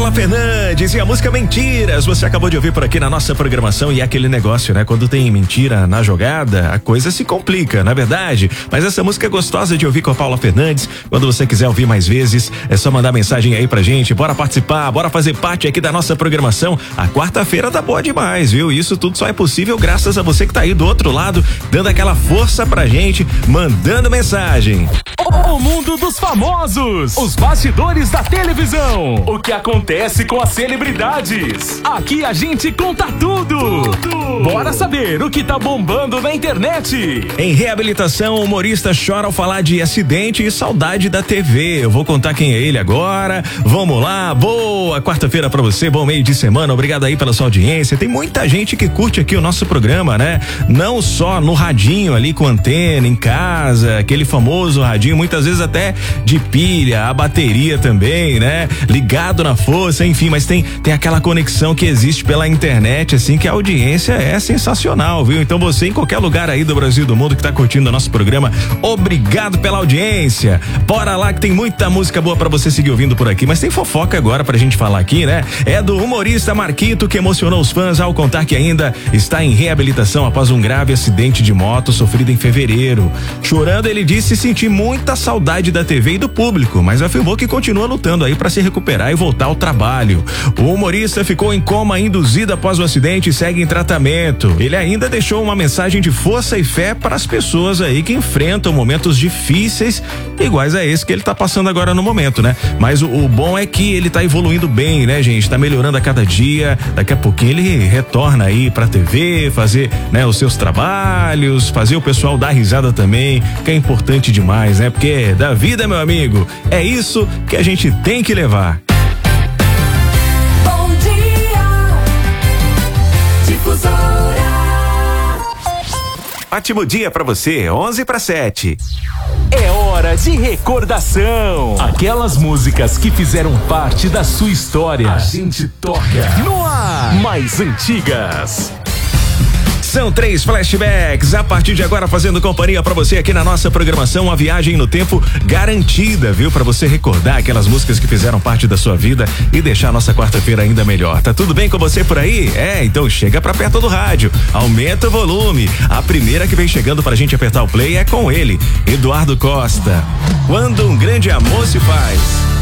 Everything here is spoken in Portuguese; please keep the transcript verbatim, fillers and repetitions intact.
Paula Fernandes e a música Mentiras. Você acabou de ouvir por aqui na nossa programação e é aquele negócio, né? Quando tem mentira na jogada, a coisa se complica, na verdade. Mas essa música é gostosa de ouvir com a Paula Fernandes. Quando você quiser ouvir mais vezes, é só mandar mensagem aí pra gente. Bora participar, bora fazer parte aqui da nossa programação. A quarta-feira tá boa demais, viu? Isso tudo só é possível graças a você que tá aí do outro lado, dando aquela força pra gente, mandando mensagem. O mundo dos famosos, os bastidores da televisão, o que acontece com as celebridades. Aqui a gente conta tudo. tudo. Bora saber o que tá bombando na internet. Em reabilitação, o humorista chora ao falar de acidente e saudade da T V. Eu vou contar quem é ele agora. Vamos lá, boa quarta-feira pra você, bom meio de semana, obrigado aí pela sua audiência. Tem muita gente que curte aqui o nosso programa, né? Não só no radinho ali com antena, em casa, aquele famoso radinho, muitas vezes até de pilha, a bateria também, né? Ligado na força, enfim, mas tem, tem aquela conexão que existe pela internet, assim, que a audiência é sensacional, viu? Então você em qualquer lugar aí do Brasil e do mundo que tá curtindo o nosso programa, obrigado pela audiência. Bora lá que tem muita música boa pra você seguir ouvindo por aqui, mas tem fofoca agora pra gente falar aqui, né? É do humorista Marquito que emocionou os fãs ao contar que ainda está em reabilitação após um grave acidente de moto sofrido em fevereiro. Chorando, ele disse sentir muita saudade da T V e do público, mas afirmou que continua lutando aí pra se recuperar e voltar ao trabalho. O humorista ficou em coma induzido após o acidente e segue em tratamento. Ele ainda deixou uma mensagem de força e fé para as pessoas aí que enfrentam momentos difíceis iguais a esse que ele tá passando agora no momento, né? Mas o, o bom é que ele tá evoluindo bem, né, gente? Tá melhorando a cada dia. Daqui a pouquinho ele retorna aí pra T V, fazer, né, os seus trabalhos, fazer o pessoal dar risada também, que é importante demais, né? Porque da vida, meu amigo, é isso que a gente tem que levar. Bom dia, Difusora. Ótimo dia pra você, onze para sete. É hora de recordação. Aquelas músicas que fizeram parte da sua história. A gente toca no ar. Mais antigas. São três flashbacks, a partir de agora fazendo companhia pra você aqui na nossa programação, uma viagem no tempo garantida, viu? Pra você recordar aquelas músicas que fizeram parte da sua vida e deixar a nossa quarta-feira ainda melhor. Tá tudo bem com você por aí? É, então chega pra perto do rádio, aumenta o volume. A primeira que vem chegando pra gente apertar o play é com ele, Eduardo Costa. Quando um grande amor se faz.